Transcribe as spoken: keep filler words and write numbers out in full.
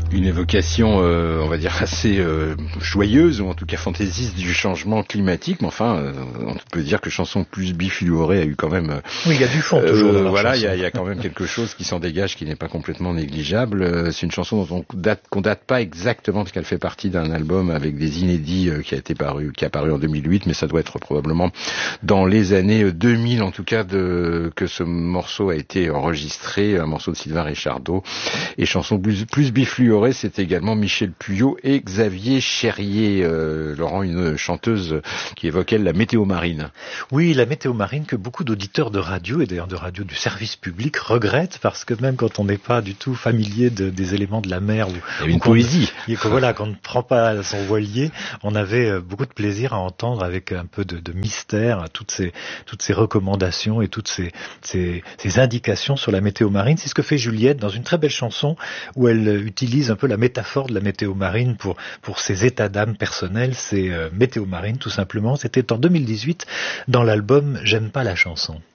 Une évocation, euh, on va dire, assez euh, joyeuse, ou en tout cas fantaisiste du changement climatique, mais enfin, euh, on peut dire que Chanson plus bifluorée a eu quand même... Euh, oui, il y a du fond toujours dans euh, leur Voilà, il y, a, il y a quand même quelque chose qui s'en dégage, qui n'est pas complètement négligeable. C'est une chanson dont on date, qu'on date pas exactement, parce qu'elle fait partie d'un album avec des inédits euh, qui a été paru, qui a paru en deux mille huit, mais ça doit être probablement dans les années deux mille, en tout cas, de, que ce morceau a été enregistré, un morceau de Sylvain Richardot. Et Chanson plus, plus bifluorée, c'est également Michel Puyot et Xavier Cherrier, euh, Laurent, une chanteuse qui évoquait la météo marine. Oui, la météo marine que beaucoup d'auditeurs de radio, et d'ailleurs de radio du service public, regrettent, parce que même quand on n'est pas du tout familier de, des éléments de la mer, ou, il y a une ou qu'on, poésie. Et que, voilà, qu'on ne prend pas son voilier, on avait beaucoup de plaisir à entendre avec un peu de, de mystère toutes ces, toutes ces recommandations et toutes ces, ces, ces indications sur la météo marine. C'est ce que fait Juliette dans une très belle chanson où elle utilise un peu la métaphore de la météo marine pour, pour ses états d'âme personnels. C'est euh, météo marine tout simplement. C'était en deux mille dix-huit dans l'album J'aime pas la chanson.